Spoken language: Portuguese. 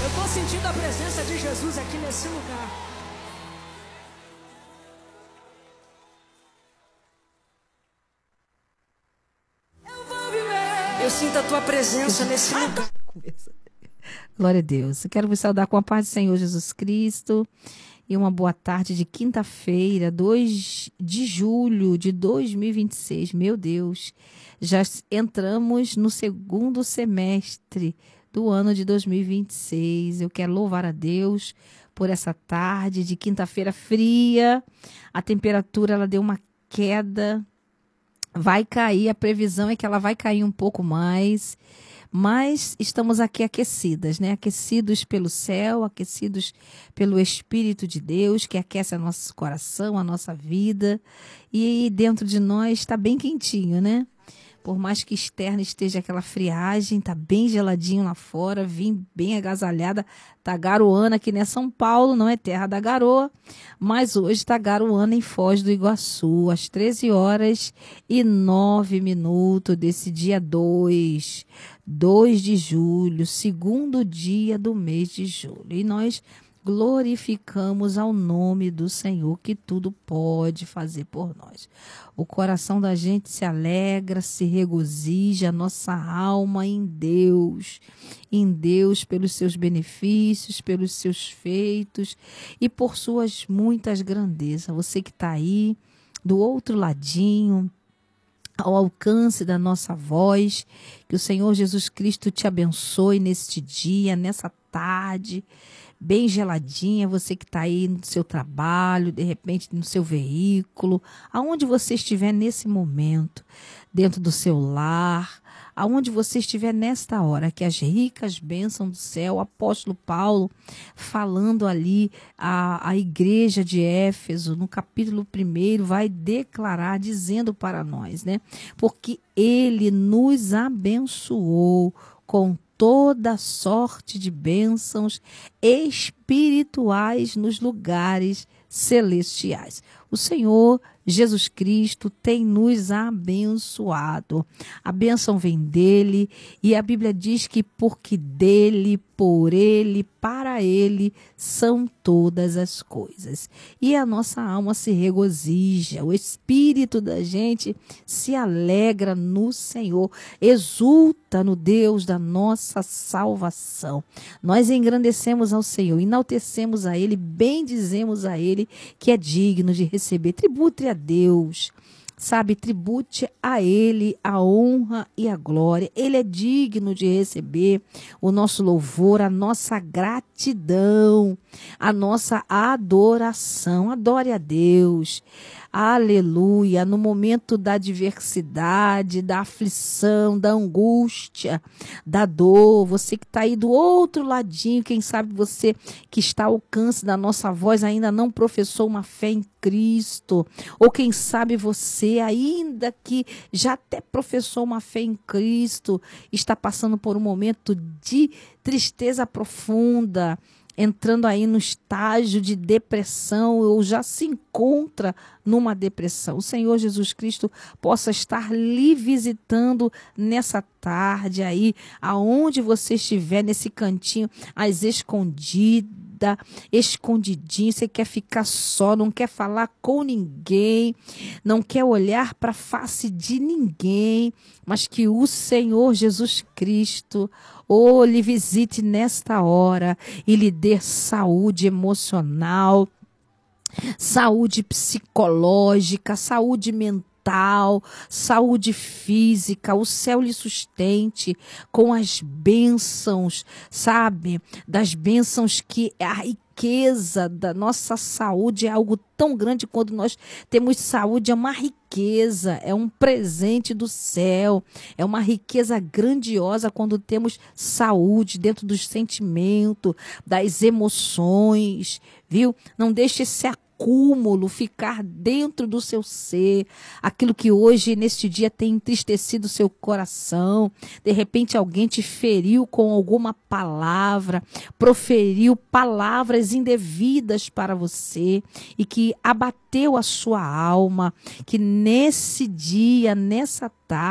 Eu estou sentindo a presença de Jesus aqui nesse lugar. Eu sinto a tua presença nesse lugar. Glória a Deus. Eu quero vos saudar com a paz do Senhor Jesus Cristo e uma boa tarde de quinta-feira, 2 de julho de 2026. Meu Deus, já entramos no segundo semestre do ano de 2026. Eu quero louvar a Deus por essa tarde de quinta-feira fria. A temperatura ela deu uma queda. Vai cair, a previsão é que ela vai cair um pouco mais, mas estamos aqui aquecidas, né? Aquecidos pelo céu, aquecidos pelo Espírito de Deus, que aquece o nosso coração, a nossa vida, e dentro de nós está bem quentinho, né? Por mais que externa esteja aquela friagem, tá bem geladinho lá fora, vim bem agasalhada, tá garoando aqui, né? São Paulo, não é terra da garoa, mas hoje tá garoando em Foz do Iguaçu, às 13h09 desse dia 2 de julho, segundo dia do mês de julho. E nós glorificamos ao nome do Senhor, que tudo pode fazer por nós. O coração da gente se alegra, se regozija, nossa alma em Deus pelos seus benefícios, pelos seus feitos e por suas muitas grandezas. Você que está aí, do outro ladinho, ao alcance da nossa voz, que o Senhor Jesus Cristo te abençoe neste dia, nessa tarde, bem geladinha, você que está aí no seu trabalho, de repente no seu veículo, aonde você estiver nesse momento, dentro do seu lar, aonde você estiver nesta hora, que as ricas bênçãos do céu, o apóstolo Paulo, falando ali a igreja de Éfeso, no capítulo 1, vai declarar, dizendo para nós, né? Porque ele nos abençoou com toda sorte de bênçãos espirituais nos lugares celestiais. O Senhor Jesus Cristo tem nos abençoado. A bênção vem dele e a Bíblia diz que porque dele, por ele, para ele são todas as coisas. E a nossa alma se regozija, o espírito da gente se alegra no Senhor, exulta no Deus da nossa salvação. Nós engrandecemos ao Senhor, enaltecemos a ele, bendizemos a ele, que é digno de receber. Tribute a Deus, sabe, tribute a ele a honra e a glória. Ele é digno de receber o nosso louvor, a nossa gratidão, a nossa adoração. Adore a Deus. Aleluia. No momento da adversidade, da aflição, da angústia, da dor, você que está aí do outro ladinho, quem sabe você que está ao alcance da nossa voz ainda não professou uma fé em Cristo, ou quem sabe você ainda que já até professou uma fé em Cristo, está passando por um momento de tristeza profunda, entrando aí no estágio de depressão ou já se encontra numa depressão. O Senhor Jesus Cristo possa estar lhe visitando nessa tarde aí, aonde você estiver, nesse cantinho, às escondidas, escondidinho, você quer ficar só, não quer falar com ninguém, não quer olhar para a face de ninguém, mas que o Senhor Jesus Cristo lhe visite nesta hora e lhe dê saúde emocional, saúde psicológica, saúde mental, saúde física. O céu lhe sustente com as bênçãos, sabe? Das bênçãos que a riqueza da nossa saúde é algo tão grande. Quando nós temos saúde, é uma riqueza, é um presente do céu, é uma riqueza grandiosa quando temos saúde dentro dos sentimentos, das emoções, viu? Não deixe esse acúmulo ficar dentro do seu ser, aquilo que hoje, neste dia, tem entristecido o seu coração. De repente alguém te feriu com alguma palavra, proferiu palavras indevidas para você e que abateu a sua alma, que nesse dia, nessa tarde,